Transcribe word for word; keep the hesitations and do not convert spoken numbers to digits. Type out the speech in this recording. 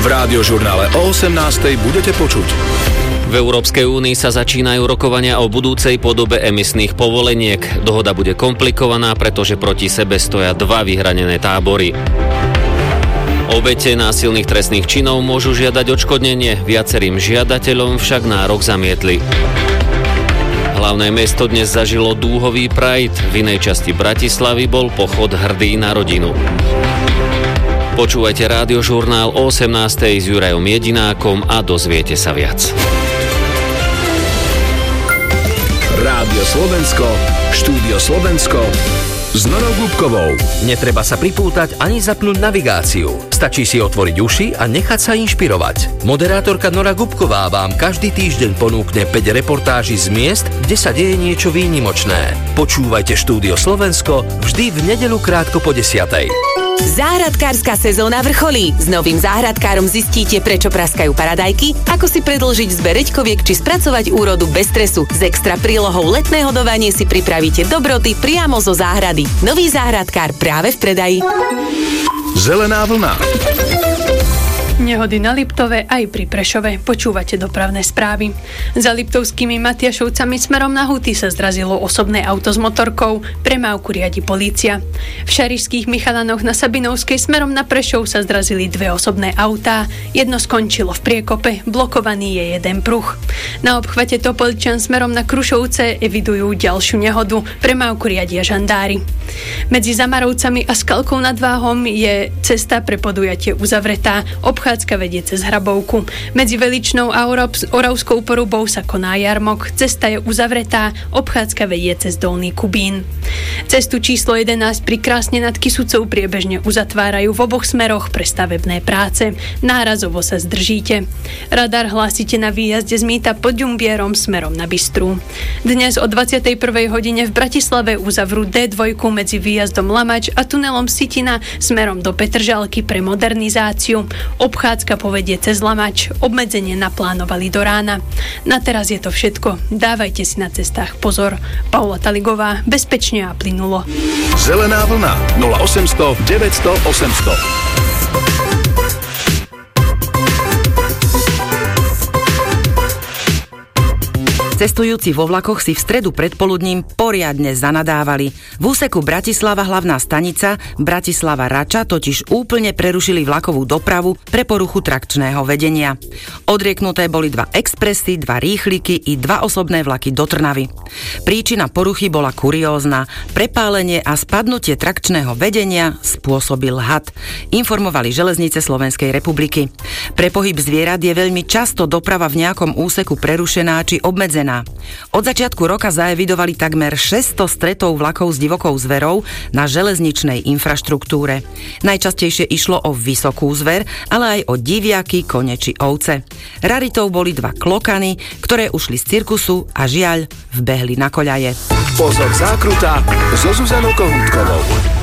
V Rádiožurnále o osemnástej budete počuť. V Európskej únii sa začínajú rokovania o budúcej podobe emisných povoleniek. Dohoda bude komplikovaná, pretože proti sebe stoja dva vyhranené tábory. Obete násilných trestných činov môžu žiadať odškodnenie, viacerým žiadateľom však nárok zamietli. Hlavné mesto dnes zažilo dúhový Pride, v inej časti Bratislavy bol pochod hrdý na rodinu. Počúvajte Rádiožurnál o osemnástej s Jurajom Jedinákom a dozviete sa viac. Rádio Slovensko, Štúdio Slovensko s Norou Gubkovou. Netreba sa pripútať ani zapnúť navigáciu. Stačí si otvoriť uši a nechať sa inšpirovať. Moderátorka Nora Gubková vám každý týždeň ponúkne päť reportáží z miest, kde sa deje niečo výnimočné. Počúvajte Štúdio Slovensko vždy v nedeľu krátko po desiatej. Záhradkárska sezóna vrcholí. S novým záhradkárom zistíte, prečo praskajú paradajky, ako si predĺžiť zbereďkoviek či spracovať úrodu bez stresu. S extra prílohou letné hodovanie si pripravíte dobroty priamo zo záhrady. Nový záhradkár práve v predaji. Zelená vlna. Nehody na Liptove aj pri Prešove. Počúvate dopravné správy. Za Liptovskými Matiašovcami smerom na Huty sa zrazilo osobné auto s motorkou. Premávku riadi polícia. V Šarišských Michalanoch na Sabinovskej smerom na Prešov sa zrazili dve osobné autá. Jedno skončilo v priekope, blokovaný je jeden pruh. Na obchvate Topolčan smerom na Krušovce evidujú ďalšiu nehodu. Premávku riadia žandári. Medzi Zamarovcami a Skalkou nad Váhom je cesta pre podujatie uzavretá. Obchádzka vedie cez Hrabovku. Medzi Veličnou a Oravskou Porubou sa koná jarmok. Cesta je uzavretá. Obchádzka vedie cez Dolný Kubín. Cestu číslo jedenásť pri Krásne nad Kysucou priebežne uzatvárajú v oboch smeroch pre stavebné práce. Nárazovo sa zdržíte. Radar hlásite na výjazde z Mýta pod Ďumbierom smerom na Bystru. Dnes o dvadsiatej prvej hodine v Bratislave uzavrú dé dva medzi výjazdom Lamač a tunelom Sitina smerom do Petržalky pre modernizáciu. Obchádzka povedie cez Lamač. Obmedzenie naplánovali do rána. Na teraz je to všetko. Dávajte si na cestách pozor. Paula Taligová, bezpečne a plynulo. Zelená vlna nula osemsto deväťsto osemsto. Cestujúci vo vlakoch si v stredu predpoludním poriadne zanadávali. V úseku Bratislava hlavná stanica, Bratislava Rača totiž úplne prerušili vlakovú dopravu pre poruchu trakčného vedenia. Odrieknuté boli dva expresy, dva rýchliky i dva osobné vlaky do Trnavy. Príčina poruchy bola kuriózna. Prepálenie a spadnutie trakčného vedenia spôsobil had, informovali Železnice Slovenskej republiky. Pre pohyb zvierat je veľmi často doprava v nejakom úseku prerušená či obmedzená. Od začiatku roka zaevidovali takmer šesťsto stretov vlakov s divokou zverou na železničnej infraštruktúre. Najčastejšie išlo o vysokú zver, ale aj o diviaky, kone či ovce. Raritou boli dva klokany, ktoré ušli z cirkusu a žiaľ vbehli na koľaje. Pozor, zákruta so Zuzanou Kohútkovou.